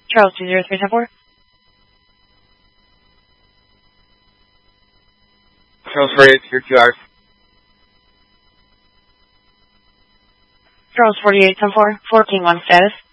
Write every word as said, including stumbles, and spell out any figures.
Charles two zero three ten four. Charles forty-eight, here two hours. Charles forty-eight ten four. four King one status.